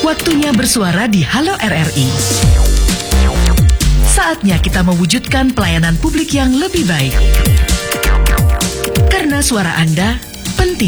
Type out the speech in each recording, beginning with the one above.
Waktunya bersuara di Halo RRI. Saatnya kita mewujudkan pelayanan publik yang lebih baik. Karena suara Anda penting.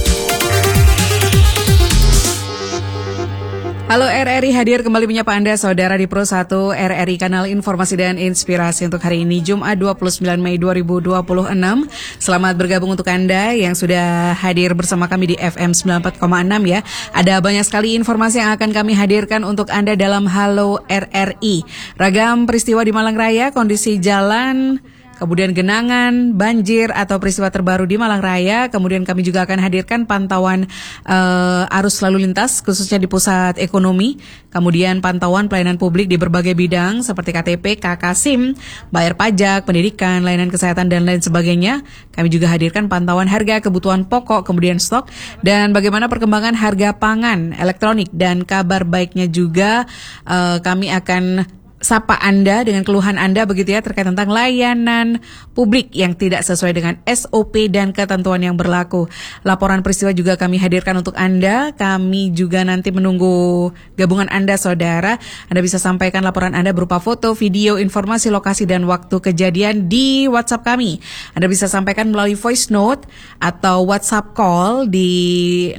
Halo RRI, hadir kembali menyapa Anda saudara di Pro 1 RRI Kanal Informasi dan Inspirasi untuk hari ini Jumat 29 Mei 2026. Selamat bergabung untuk Anda yang sudah hadir bersama kami di FM 94,6 ya. Ada banyak sekali informasi yang akan kami hadirkan untuk Anda dalam Halo RRI. Ragam peristiwa di Malang Raya, kondisi jalan, kemudian genangan, banjir atau peristiwa terbaru di Malang Raya. Kemudian kami juga akan hadirkan pantauan arus lalu lintas khususnya di pusat ekonomi. Kemudian pantauan pelayanan publik di berbagai bidang seperti KTP, KK SIM, bayar pajak, pendidikan, layanan kesehatan dan lain sebagainya. Kami juga hadirkan pantauan harga kebutuhan pokok, kemudian stok, dan bagaimana perkembangan harga pangan, elektronik, dan kabar baiknya juga kami akan sapa Anda dengan keluhan Anda begitu ya terkait tentang layanan publik yang tidak sesuai dengan SOP dan ketentuan yang berlaku. Laporan peristiwa juga kami hadirkan untuk Anda. Kami juga nanti menunggu gabungan Anda saudara. Anda bisa sampaikan laporan Anda berupa foto, video, informasi lokasi dan waktu kejadian di WhatsApp kami. Anda bisa sampaikan melalui voice note atau WhatsApp call di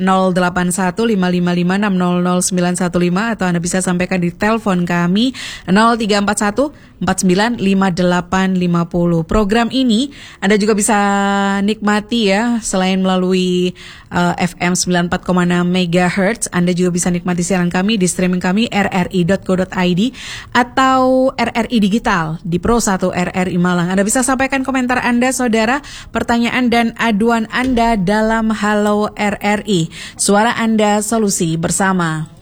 081555600915 atau Anda bisa sampaikan di telepon kami 0341 495850. Program ini Anda juga bisa nikmati ya, selain melalui FM 94,6 MHz, Anda juga bisa nikmati siaran kami di streaming kami rri.co.id atau RRI Digital di Pro 1 RRI Malang. Anda bisa sampaikan komentar Anda saudara, pertanyaan dan aduan Anda dalam Halo RRI. Suara Anda, solusi bersama.